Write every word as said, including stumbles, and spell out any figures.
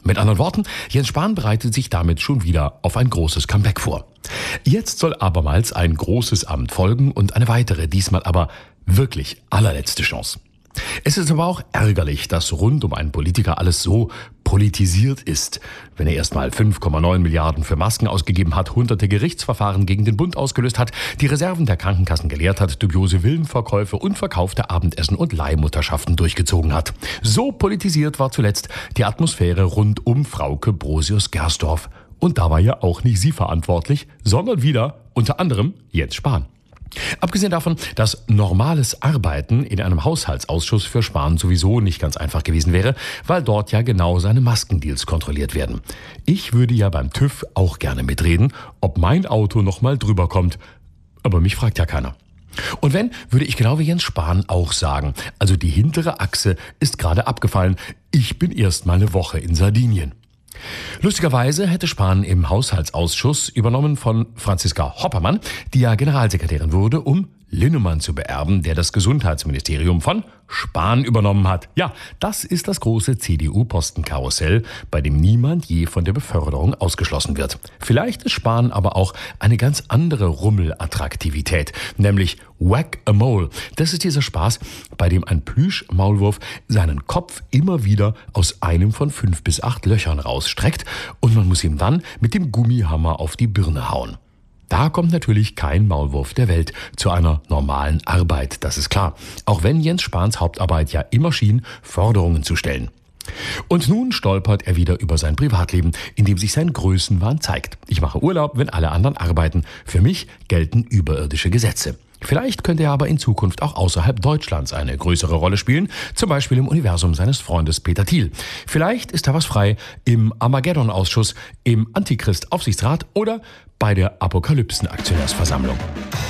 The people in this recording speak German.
Mit anderen Worten, Jens Spahn bereitet sich damit schon wieder auf ein großes Comeback vor. Jetzt soll abermals ein großes Amt folgen und eine weitere, diesmal aber wirklich allerletzte Chance. Es ist aber auch ärgerlich, dass rund um einen Politiker alles so politisiert ist. Wenn er erstmal fünf Komma neun Milliarden für Masken ausgegeben hat, hunderte Gerichtsverfahren gegen den Bund ausgelöst hat, die Reserven der Krankenkassen geleert hat, dubiose Villenverkäufe und verkaufte Abendessen und Leihmutterschaften durchgezogen hat. So politisiert war zuletzt die Atmosphäre rund um Frauke Brosius-Gersdorf. Und da war ja auch nicht sie verantwortlich, sondern wieder unter anderem Jens Spahn. Abgesehen davon, dass normales Arbeiten in einem Haushaltsausschuss für Spahn sowieso nicht ganz einfach gewesen wäre, weil dort ja genau seine Maskendeals kontrolliert werden. Ich würde ja beim TÜV auch gerne mitreden, ob mein Auto noch mal drüber kommt. Aber mich fragt ja keiner. Und wenn, würde ich genau wie Jens Spahn auch sagen, also die hintere Achse ist gerade abgefallen, ich bin erst mal eine Woche in Sardinien. Lustigerweise hätte Spahn im Haushaltsausschuss übernommen von Franziska Hoppermann, die ja Generalsekretärin wurde, um Linnemann zu beerben, der das Gesundheitsministerium von Spahn übernommen hat. Ja, das ist das große C D U-Postenkarussell, bei dem niemand je von der Beförderung ausgeschlossen wird. Vielleicht ist Spahn aber auch eine ganz andere Rummelattraktivität, nämlich Whack-a-Mole. Das ist dieser Spaß, bei dem ein Plüsch-Maulwurf seinen Kopf immer wieder aus einem von fünf bis acht Löchern rausstreckt und man muss ihm dann mit dem Gummihammer auf die Birne hauen. Da kommt natürlich kein Maulwurf der Welt zu einer normalen Arbeit, das ist klar. Auch wenn Jens Spahns Hauptarbeit ja immer schien, Forderungen zu stellen. Und nun stolpert er wieder über sein Privatleben, in dem sich sein Größenwahn zeigt. Ich mache Urlaub, wenn alle anderen arbeiten. Für mich gelten überirdische Gesetze. Vielleicht könnte er aber in Zukunft auch außerhalb Deutschlands eine größere Rolle spielen, zum Beispiel im Universum seines Freundes Peter Thiel. Vielleicht ist da was frei im Armageddon-Ausschuss, im Antichrist-Aufsichtsrat oder bei der Apokalypsen-Aktionärsversammlung.